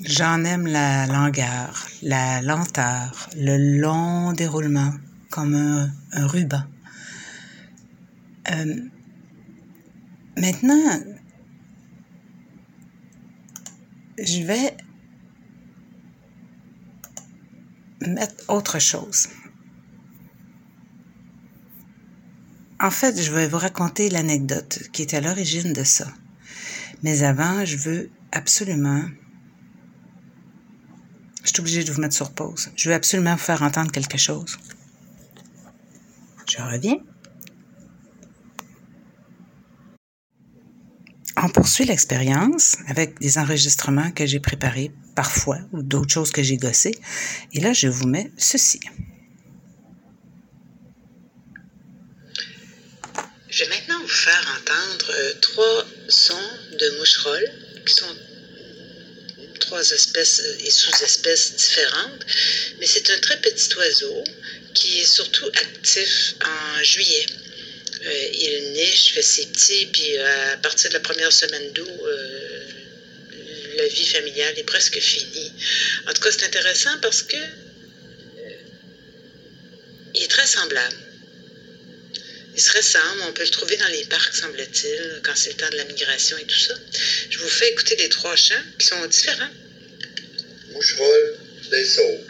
J'en aime la longueur, la lenteur, le long déroulement, comme un ruban. Maintenant, je vais mettre autre chose. En fait, je vais vous raconter l'anecdote qui est à l'origine de ça. Mais avant, je veux absolument... Je suis obligée de vous mettre sur pause. Je veux absolument vous faire entendre quelque chose. Je reviens. On poursuit l'expérience avec des enregistrements que j'ai préparés parfois ou d'autres choses que j'ai gossées. Et là, je vous mets ceci. Je vais maintenant vous faire entendre 3 sons de moucherolles qui sont 3 espèces et sous-espèces différentes. Mais c'est un très petit oiseau qui est surtout actif en juillet. Il niche, fait ses petits, puis à partir de la première semaine d'août, la vie familiale est presque finie. En tout cas, c'est intéressant parce que il est très semblable. Il se ressemble, on peut le trouver dans les parcs, semble-t-il, quand c'est le temps de la migration et tout ça. Je vous fais écouter les 3 chants qui sont différents. Moucherolle des saules.